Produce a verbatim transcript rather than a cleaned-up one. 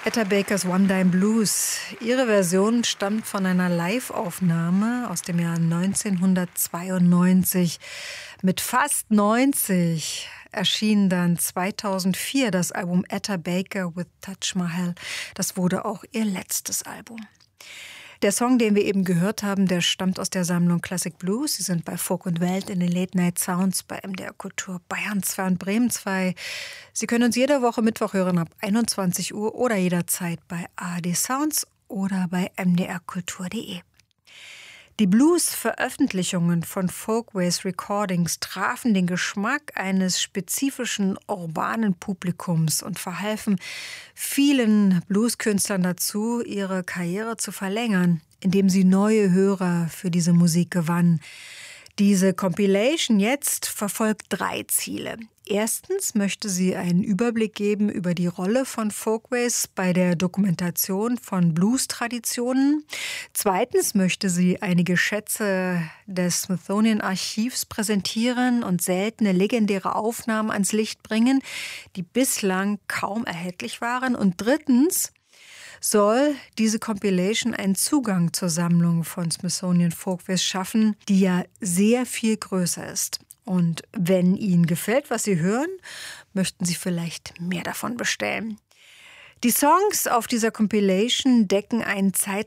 Etta Bakers One Dime Blues. Ihre Version stammt von einer Live-Aufnahme aus dem Jahr neunzehnhundertzweiundneunzig. Mit fast neunzig erschien dann zweitausendvier das Album Etta Baker with Taj Mahal. Das wurde auch ihr letztes Album. Der Song, den wir eben gehört haben, der stammt aus der Sammlung Classic Blues. Sie sind bei Folk und Welt in den Late Night Sounds bei M D R Kultur Bayern zwei und Bremen zwei. Sie können uns jede Woche Mittwoch hören ab einundzwanzig Uhr oder jederzeit bei A R D Sounds oder bei m d r kultur punkt d e. Die Blues-Veröffentlichungen von Folkways Recordings trafen den Geschmack eines spezifischen urbanen Publikums und verhalfen vielen Blueskünstlern dazu, ihre Karriere zu verlängern, indem sie neue Hörer für diese Musik gewannen. Diese Compilation jetzt verfolgt drei Ziele. Erstens möchte sie einen Überblick geben über die Rolle von Folkways bei der Dokumentation von Blues-Traditionen. Zweitens möchte sie einige Schätze des Smithsonian-Archivs präsentieren und seltene legendäre Aufnahmen ans Licht bringen, die bislang kaum erhältlich waren. Und drittens soll diese Compilation einen Zugang zur Sammlung von Smithsonian Folkways schaffen, die ja sehr viel größer ist. Und wenn Ihnen gefällt, was Sie hören, möchten Sie vielleicht mehr davon bestellen. Die Songs auf dieser Compilation decken einen Zeitraum